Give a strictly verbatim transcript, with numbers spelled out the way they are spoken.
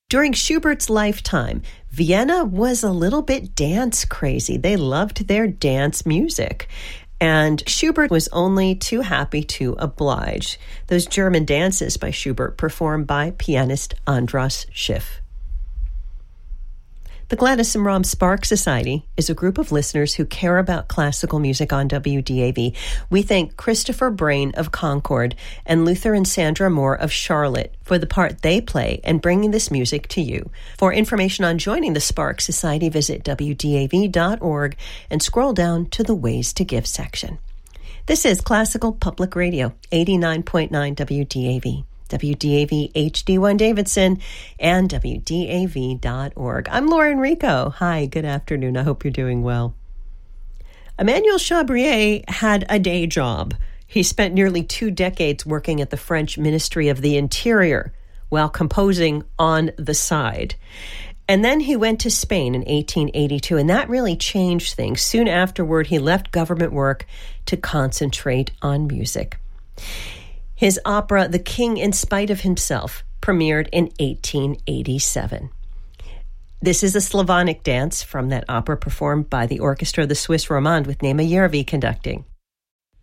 During Schubert's lifetime, Vienna was a little bit dance crazy. They loved their dance music. And Schubert was only too happy to oblige. Those German dances by Schubert performed by pianist Andras Schiff. The Gladys and Rom Spark Society is a group of listeners who care about classical music on W D A V. We thank Christopher Brain of Concord and Luther and Sandra Moore of Charlotte for the part they play in bringing this music to you. For information on joining the Spark Society, visit W D A V dot org and scroll down to the Ways to Give section. This is Classical Public Radio, eighty-nine point nine W D A V. W D A V H D one Davidson, and W D A V dot org. I'm Lauren Rico. Hi, good afternoon. I hope you're doing well. Emmanuel Chabrier had a day job. He spent nearly two decades working at the French Ministry of the Interior while composing on the side. And then he went to Spain in eighteen eighty-two, and that really changed things. Soon afterward, he left government work to concentrate on music. His opera, The King in Spite of Himself, premiered in eighteen eighty-seven. This is a Slavonic dance from that opera performed by the orchestra of the Swiss Romande with Nema Järvi conducting.